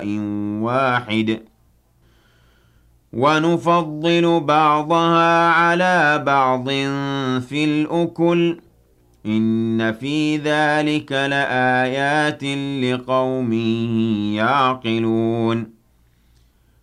إناء واحد ونفضل بعضها على بعض في الأكل إن في ذلك لآيات لقوم يعقلون